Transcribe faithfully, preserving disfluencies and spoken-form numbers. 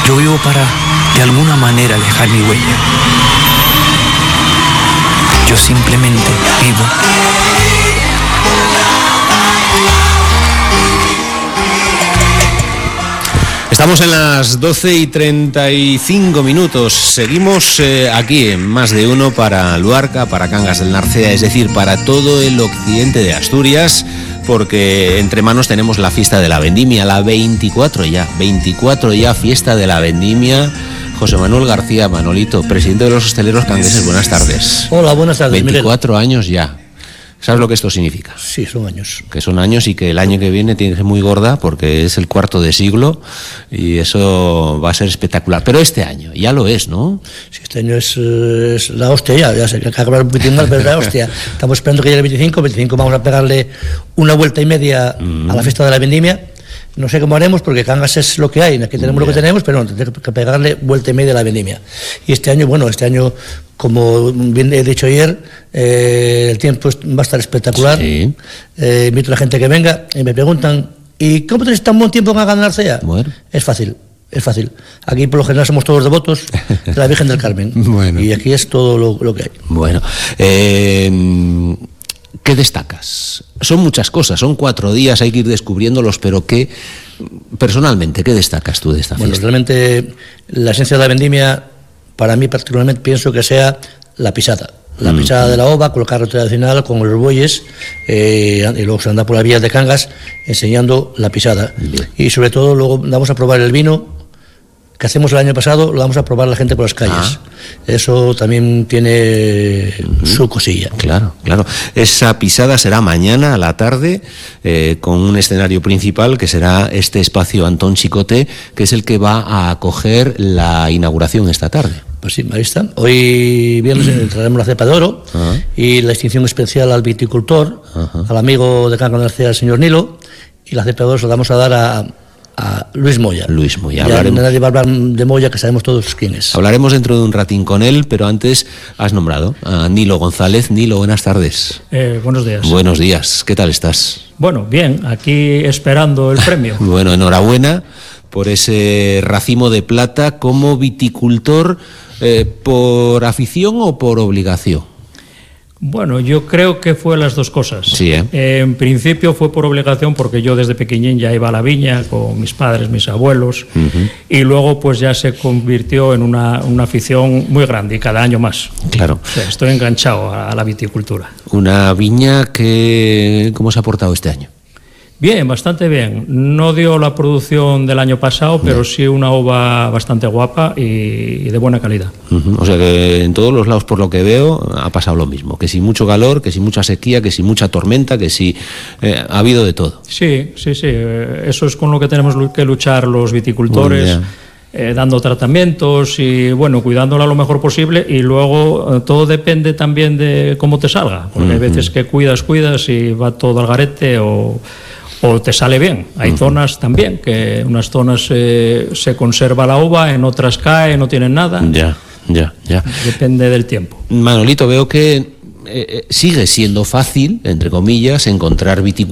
Yo vivo para, de alguna manera, dejar mi huella. Yo simplemente vivo. Estamos en las doce y treinta y cinco minutos. Seguimos eh, aquí en Más de Uno para Luarca, para Cangas del Narcea, es decir, para todo el occidente de Asturias, porque entre manos tenemos la fiesta de la vendimia, la veinticuatro ya, veinticuatro ya, fiesta de la vendimia. José Manuel García, Manolito, presidente de los hosteleros cangueses, buenas tardes. Hola, buenas tardes, veinticuatro Miguel. Años ya. ¿Sabes lo que esto significa? Sí, son años. Que son años y que el año que viene tiene que ser muy gorda porque es el cuarto de siglo y eso va a ser espectacular. Pero este año ya lo es, ¿no? Sí, este año es, es la hostia ya, ya sé que acaba un poquitín mal, pero es la hostia. Estamos esperando que llegue el veinticinco, veinticinco vamos a pegarle una vuelta y media mm. a la fiesta de la vendimia. No sé cómo haremos porque Cangas es lo que hay, aquí tenemos yeah. lo que tenemos, pero no, tenemos que pegarle vuelta y media a la vendimia. Y este año, bueno, este año, como bien he dicho ayer, eh, el tiempo va a estar espectacular. Sí. Eh, invito a la gente que venga y me preguntan, ¿y cómo tenéis tan buen tiempo en Cangas del Narcea? Bueno. Es fácil. Es fácil. Aquí por lo general somos todos devotos de la Virgen del Carmen. Bueno. Y aquí es todo lo, lo que hay. Bueno, eh... ¿qué destacas? Son muchas cosas, son cuatro días, hay que ir descubriéndolos, pero ¿qué, personalmente, qué destacas tú de esta fiesta? Bueno, realmente la esencia de la vendimia, para mí particularmente pienso que sea la pisada. La mm. pisada de la ova, con el carro tradicional, con los bueyes, eh, y luego se anda por las vías de Cangas enseñando la pisada. Bien. Y sobre todo luego vamos a probar el vino que hacemos el año pasado, lo vamos a probar la gente por las calles. Ah. Eso también tiene uh-huh. su cosilla. Claro, claro. Esa pisada será mañana a la tarde, eh, con un escenario principal que será este espacio Antón Chicote, que es el que va a acoger la inauguración esta tarde. Pues sí, ahí está. Hoy viernes traeremos la cepa de oro uh-huh. y la distinción especial al viticultor, uh-huh. al amigo de Cangas del Narcea, el señor Nilo, y la cepa de oro se la vamos a dar a... a Luis Moya. Luis Moya. Ya nadie va a hablar de Moya, que sabemos todos quién es. Hablaremos dentro de un ratín con él, pero antes has nombrado a Nilo González. Nilo, buenas tardes. Eh, buenos días. Buenos días. ¿Qué tal estás? Bueno, bien, aquí esperando el premio. Bueno, enhorabuena por ese racimo de plata como viticultor, eh, ¿por afición o por obligación? Bueno, yo creo que fue las dos cosas. Sí, ¿eh? Eh, en principio fue por obligación porque yo desde pequeñín ya iba a la viña con mis padres, mis abuelos, uh-huh. y luego pues ya se convirtió en una, una afición muy grande y cada año más. Claro. O sea, estoy enganchado a, a la viticultura. Una viña que... ¿cómo se ha portado este año? Bien, bastante bien. No dio la producción del año pasado, pero no. sí una uva bastante guapa y, y de buena calidad. Uh-huh. O sea que en todos los lados, por lo que veo, ha pasado lo mismo. Que si mucho calor, que si mucha sequía, que si mucha tormenta, que si eh, ha habido de todo. Sí, sí, sí. Eso es con lo que tenemos que luchar los viticultores. Eh, dando tratamientos y bueno, cuidándola lo mejor posible, y luego eh, todo depende también de cómo te salga, porque uh-huh. hay veces que cuidas, cuidas y va todo al garete o, o te sale bien. Hay uh-huh. zonas también, que en unas zonas eh, se conserva la uva, en otras cae, no tienen nada. Ya, ya, ya. Depende del tiempo. Manolito, veo que eh, sigue siendo fácil, entre comillas, encontrar viticultores